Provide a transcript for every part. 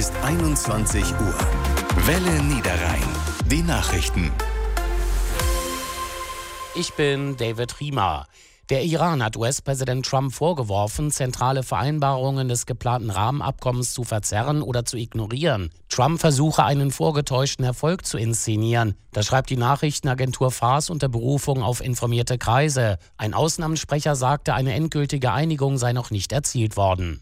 Ist 21 Uhr. Welle Niederrhein. Die Nachrichten. Ich bin David Riemer. Der Iran hat US-Präsident Trump vorgeworfen, zentrale Vereinbarungen des geplanten Rahmenabkommens zu verzerren oder zu ignorieren. Trump versuche, einen vorgetäuschten Erfolg zu inszenieren. Das schreibt die Nachrichtenagentur Fars unter Berufung auf informierte Kreise. Ein Außenamtssprecher sagte, eine endgültige Einigung sei noch nicht erzielt worden.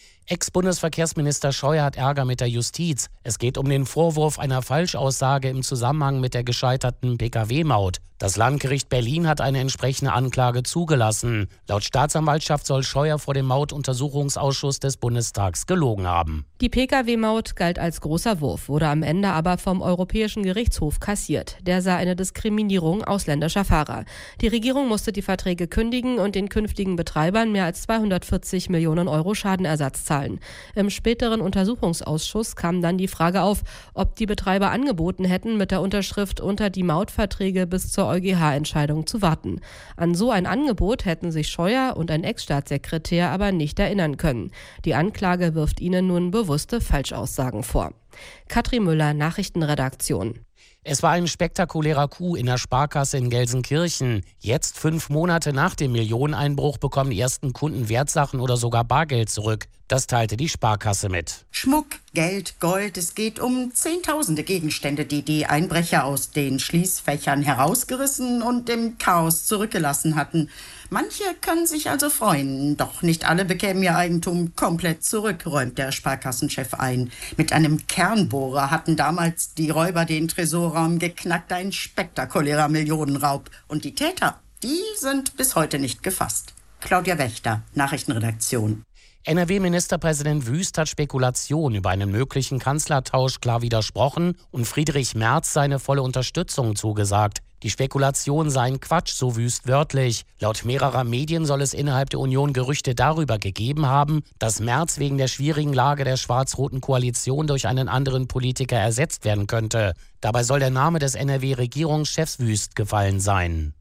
Ex-Bundesverkehrsminister Scheuer hat Ärger mit der Justiz. Es geht um den Vorwurf einer Falschaussage im Zusammenhang mit der gescheiterten Pkw-Maut. Das Landgericht Berlin hat eine entsprechende Anklage zugelassen. Laut Staatsanwaltschaft soll Scheuer vor dem Mautuntersuchungsausschuss des Bundestags gelogen haben. Die Pkw-Maut galt als großer Wurf, wurde am Ende aber vom Europäischen Gerichtshof kassiert. Der sah eine Diskriminierung ausländischer Fahrer. Die Regierung musste die Verträge kündigen und den künftigen Betreibern mehr als 240 Millionen Euro Schadenersatz zahlen. Im späteren Untersuchungsausschuss kam dann die Frage auf, ob die Betreiber angeboten hätten, mit der Unterschrift unter die Mautverträge bis zur EuGH-Entscheidung zu warten. An so ein Angebot hätten sich Scheuer und ein Ex-Staatssekretär aber nicht erinnern können. Die Anklage wirft ihnen nun bewusste Falschaussagen vor. Katrin Müller, Nachrichtenredaktion. Es war ein spektakulärer Coup in der Sparkasse in Gelsenkirchen. Jetzt, 5 Monate nach dem Millioneneinbruch, bekommen die ersten Kunden Wertsachen oder sogar Bargeld zurück. Das teilte die Sparkasse mit. Schmuck, Geld, Gold, es geht um zehntausende Gegenstände, die die Einbrecher aus den Schließfächern herausgerissen und im Chaos zurückgelassen hatten. Manche können sich also freuen, doch nicht alle bekämen ihr Eigentum komplett zurück, räumt der Sparkassenchef ein. Mit einem Kernbohrer hatten damals die Räuber den Tresorraum geknackt, ein spektakulärer Millionenraub. Und die Täter, die sind bis heute nicht gefasst. Claudia Wächter, Nachrichtenredaktion. NRW-Ministerpräsident Wüst hat Spekulationen über einen möglichen Kanzlertausch klar widersprochen und Friedrich Merz seine volle Unterstützung zugesagt. Die Spekulationen seien Quatsch, so Wüst wörtlich. Laut mehrerer Medien soll es innerhalb der Union Gerüchte darüber gegeben haben, dass Merz wegen der schwierigen Lage der schwarz-roten Koalition durch einen anderen Politiker ersetzt werden könnte. Dabei soll der Name des NRW-Regierungschefs Wüst gefallen sein.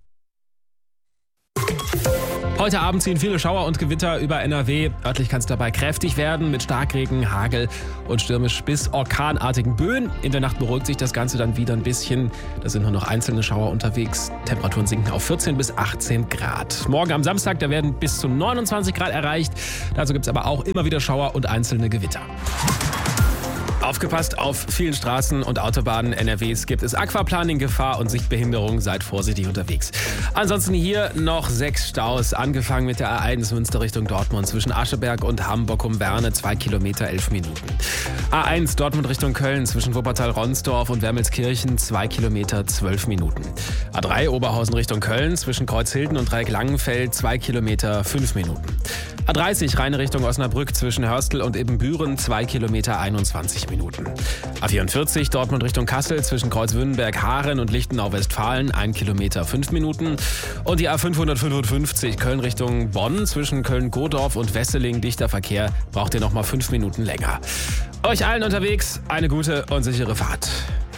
Heute Abend ziehen viele Schauer und Gewitter über NRW. Örtlich kann es dabei kräftig werden mit Starkregen, Hagel und stürmisch bis orkanartigen Böen. In der Nacht beruhigt sich das Ganze dann wieder ein bisschen. Da sind nur noch einzelne Schauer unterwegs. Temperaturen sinken auf 14 bis 18 Grad. Morgen am Samstag, da werden bis zu 29 Grad erreicht. Dazu gibt es aber auch immer wieder Schauer und einzelne Gewitter. Aufgepasst, auf vielen Straßen und Autobahnen NRWs gibt es Aquaplaning-Gefahr und Sichtbehinderung. Seid vorsichtig unterwegs. Ansonsten hier noch 6 Staus. Angefangen mit der A1 Münster Richtung Dortmund zwischen Ascheberg und Hamburg um Werne, 2 Kilometer, 11 Minuten. A1 Dortmund Richtung Köln zwischen Wuppertal-Ronsdorf und Wermelskirchen, 2 Kilometer, 12 Minuten. A3 Oberhausen Richtung Köln zwischen Kreuzhilden und Dreieck-Langenfeld, 2 Kilometer, 5 Minuten. A30 Rheine Richtung Osnabrück zwischen Hörstel und Ibbenbüren, 2 Kilometer, 21 Minuten. A44 Dortmund Richtung Kassel zwischen Kreuzwünnenberg, Haaren und Lichtenau-Westfalen, 1 Kilometer, 5 Minuten. Und die A555 Köln Richtung Bonn zwischen Köln-Godorf und Wesseling, dichter Verkehr, braucht ihr nochmal 5 Minuten länger. Euch allen unterwegs eine gute und sichere Fahrt.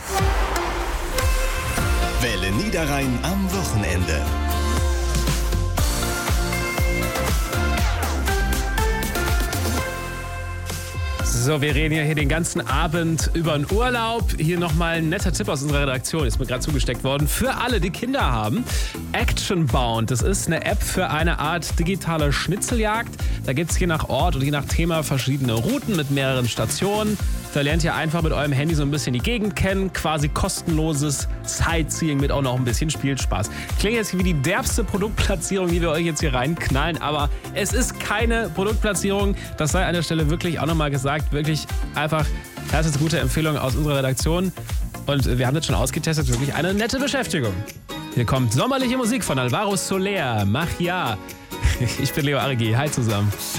Welle Niederrhein am Wochenende. So, wir reden ja hier den ganzen Abend über den Urlaub. Hier nochmal ein netter Tipp aus unserer Redaktion, ist mir gerade zugesteckt worden. Für alle, die Kinder haben, Actionbound. Das ist eine App für eine Art digitale Schnitzeljagd. Da gibt es je nach Ort und je nach Thema verschiedene Routen mit mehreren Stationen. Da lernt ihr einfach mit eurem Handy so ein bisschen die Gegend kennen. Quasi kostenloses Sightseeing mit auch noch ein bisschen Spielspaß. Klingt jetzt wie die derbste Produktplatzierung, die wir euch jetzt hier reinknallen. Aber es ist keine Produktplatzierung. Das sei an der Stelle wirklich auch nochmal gesagt. Wirklich einfach, das ist eine gute Empfehlung aus unserer Redaktion. Und wir haben das schon ausgetestet. Wirklich eine nette Beschäftigung. Hier kommt sommerliche Musik von Alvaro Soler. Mach ja. Ich bin Leo Arigi. Hi zusammen.